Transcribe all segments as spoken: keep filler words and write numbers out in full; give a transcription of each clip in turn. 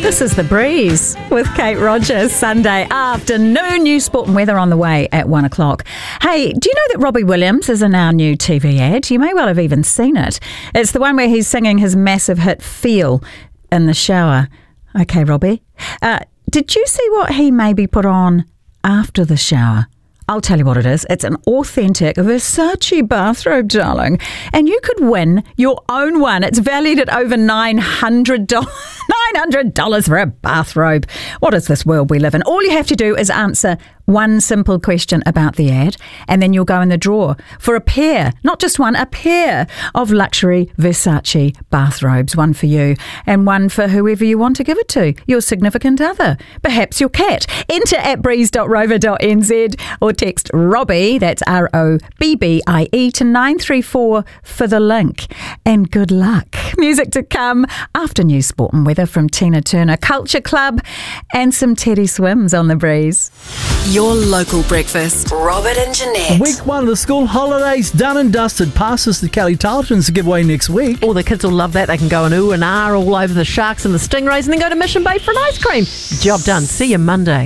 This is The Breeze with Kate Rogers, Sunday afternoon. New sport and weather on the way at one o'clock. Hey, do you know that Robbie Williams is in our new T V ad? You may well have even seen it. It's the one where he's singing his massive hit Feel in the shower. Okay, Robbie. Uh, did you see what he maybe put on after the shower? I'll tell you what it is. It's an authentic Versace bathrobe, darling. And you could win your own one. It's valued at over nine hundred dollars. nine hundred dollars for a bathrobe. What is this world we live in? All you have to do is answer one simple question about the ad, and then you'll go in the draw for a pair, not just one, a pair of luxury Versace bathrobes. One for you and one for whoever you want to give it to. Your significant other, perhaps your cat. Enter at breeze dot rover dot n z or text Robbie, that's R O B B I E, to nine three four for the link. And good luck. Music to come after News, Sport and Weather from Tina Turner, Culture Club, and some Teddy Swims on The Breeze. Your local breakfast. Robert and Jeanette. Week one of the school holidays done and dusted. Passes to Kelly Tarleton's to give away next week. All the kids will love that. They can go and ooh and ah all over the sharks and the stingrays and then go to Mission Bay for an ice cream. Job done. See you Monday.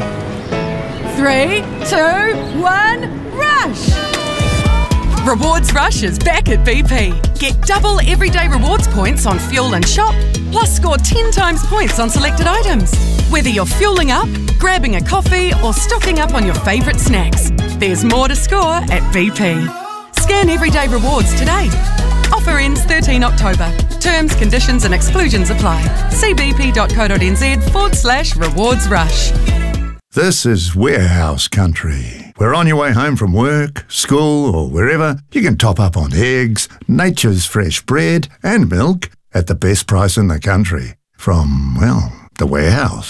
Three, two, one, rush! Rewards Rush is back at B P. Get double everyday rewards points on fuel and shop, plus score ten times points on selected items. Whether you're fueling up, grabbing a coffee, or stocking up on your favourite snacks, there's more to score at B P. Scan everyday rewards today. Offer ends thirteenth October. Terms, conditions and exclusions apply. See bp.co.nz forward slash rewards rush. This is Warehouse Country. We're on your way home from work, school or wherever. You can top up on eggs, nature's fresh bread and milk at the best price in the country. From, well, the Warehouse.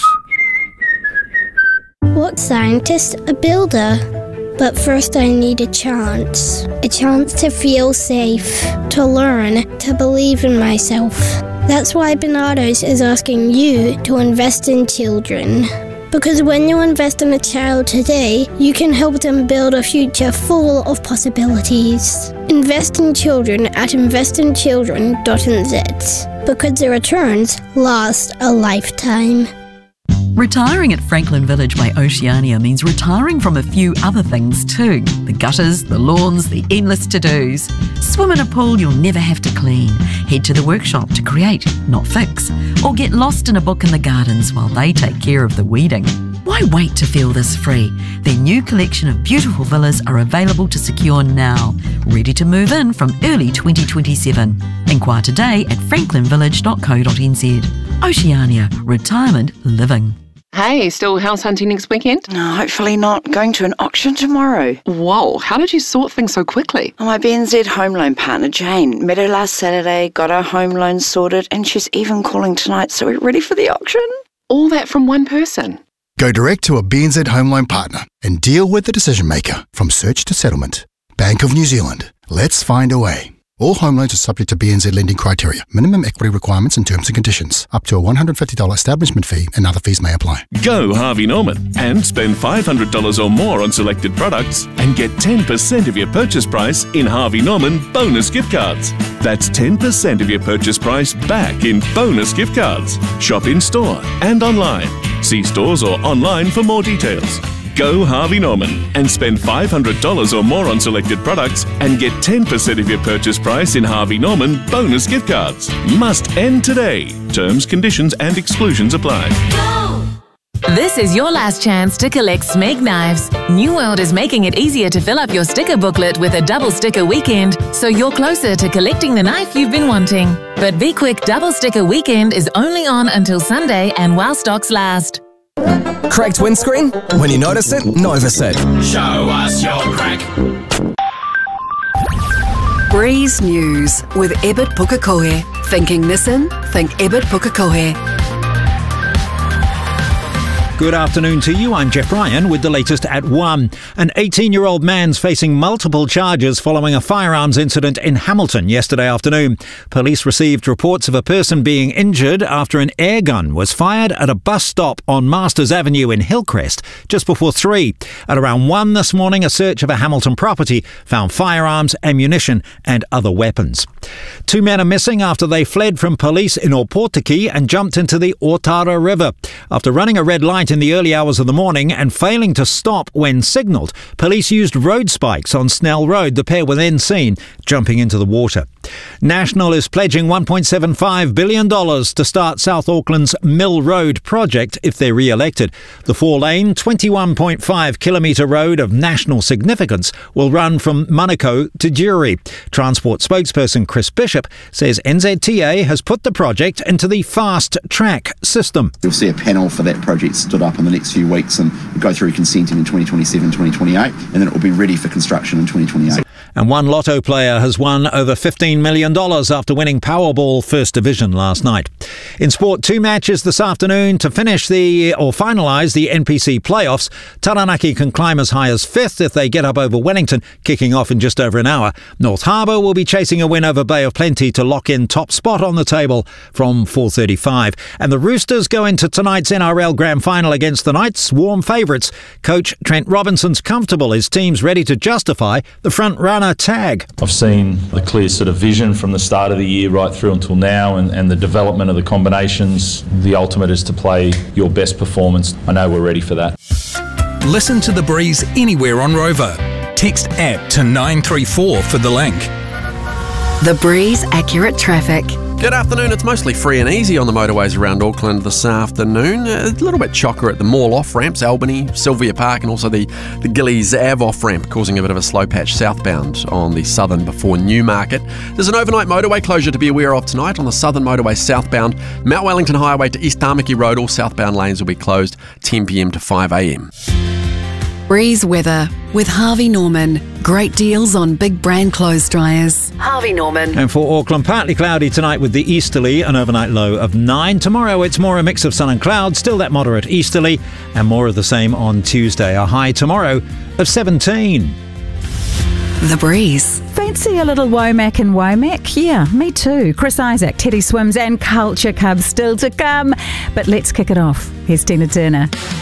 What scientist? A builder. But first I need a chance. A chance to feel safe, to learn, to believe in myself. That's why Bernardo's is asking you to invest in children. Because when you invest in a child today, you can help them build a future full of possibilities. Invest in children at invest in children dot n z. Because the returns last a lifetime. Retiring at Franklin Village by Oceania means retiring from a few other things too. The gutters, the lawns, the endless to-dos. Swim in a pool you'll never have to clean. Head to the workshop to create, not fix. Or get lost in a book in the gardens while they take care of the weeding. Why wait to feel this free? Their new collection of beautiful villas are available to secure now. Ready to move in from early twenty twenty-seven. Inquire today at franklin village dot co dot n z. Oceania. Retirement living. Hey, still house hunting next weekend? No, hopefully not. Going to an auction tomorrow. Whoa, how did you sort things so quickly? My B N Z home loan partner, Jane, met her last Saturday, got her home loan sorted, and she's even calling tonight, so we're ready for the auction. All that from one person? Go direct to a B N Z home loan partner and deal with the decision maker from search to settlement. Bank of New Zealand. Let's find a way. All home loans are subject to B N Z lending criteria, minimum equity requirements and terms and conditions. Up to a one hundred fifty dollars establishment fee and other fees may apply. Go Harvey Norman and spend five hundred dollars or more on selected products and get ten percent of your purchase price in Harvey Norman bonus gift cards. That's ten percent of your purchase price back in bonus gift cards. Shop in store and online. See stores or online for more details. Go Harvey Norman and spend five hundred dollars or more on selected products and get ten percent of your purchase price in Harvey Norman bonus gift cards. Must end today. Terms, conditions and exclusions apply. This is your last chance to collect Smeg knives. New World is making it easier to fill up your sticker booklet with a double sticker weekend, so you're closer to collecting the knife you've been wanting. But be quick, double sticker weekend is only on until Sunday and while stocks last. Cracked windscreen? When you notice it, notice it. Show us your crack. Breeze News with Ebert Pukekohe. Thinking Nissan? Think Ebert Pukekohe. Good afternoon to you. I'm Jeff Ryan with the latest at one. An eighteen-year-old man's facing multiple charges following a firearms incident in Hamilton yesterday afternoon. Police received reports of a person being injured after an air gun was fired at a bus stop on Masters Avenue in Hillcrest just before three. At around one this morning, a search of a Hamilton property found firearms, ammunition and other weapons. Two men are missing after they fled from police in Opotiki and jumped into the Otara River. After running a red light in the early hours of the morning and failing to stop when signalled, police used road spikes on Snell Road. The pair were then seen jumping into the water. National is pledging one point seven five billion dollars to start South Auckland's Mill Road project if they're re-elected. The four-lane, twenty-one point five kilometre road of national significance will run from Manukau to Jury. Transport spokesperson Chris Bishop says N Z T A has put the project into the fast track system. You'll see a panel for that project stood up in the next few weeks and we'll go through consenting in twenty twenty-seven, twenty twenty-eight, and then it will be ready for construction in twenty twenty-eight. And one lotto player has won over fifteen million dollars after winning Powerball First Division last night. In sport, two matches this afternoon to finish the or finalise the N P C playoffs. Taranaki can climb as high as fifth if they get up over Wellington, kicking off in just over an hour. North Harbour will be chasing a win over Bay of Plenty to lock in top spot on the table from four thirty-five. And the Roosters go into tonight's N R L Grand Final against the Knights, warm favourites. Coach Trent Robinson's comfortable his team's ready to justify the front runner tag. I've seen the clear sort of vision from the start of the year right through until now, and, and the development of the combinations. The ultimate is to play your best performance. I know we're ready for that. Listen to The Breeze anywhere on Rover. Text app to nine three four for the link. The Breeze Accurate Traffic. Good afternoon. It's mostly free and easy on the motorways around Auckland this afternoon. A little bit chocker at the Mall off-ramps, Albany, Sylvia Park, and also the, the Gillies Ave off-ramp, causing a bit of a slow patch southbound on the southern before Newmarket. There's an overnight motorway closure to be aware of tonight on the southern motorway southbound. Mount Wellington Highway to East Tamaki Road, all southbound lanes will be closed ten p.m. to five a.m. Breeze weather with Harvey Norman. Great deals on big brand clothes dryers. Harvey Norman. And for Auckland, partly cloudy tonight with the easterly, an overnight low of nine. Tomorrow it's more a mix of sun and cloud, still that moderate easterly, and more of the same on Tuesday. A high tomorrow of seventeen. The Breeze. Fancy a little Womack and Womack? Yeah, me too. Chris Isaac, Teddy Swims and Culture Cubs still to come. But let's kick it off. Here's Tina Turner.